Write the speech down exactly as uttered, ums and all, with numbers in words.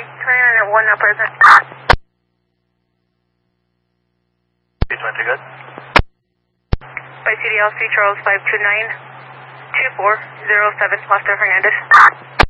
twenty-nine at one, now present. twenty good. By C D L C Charles five two nine two four zero seven, Foster Hernandez.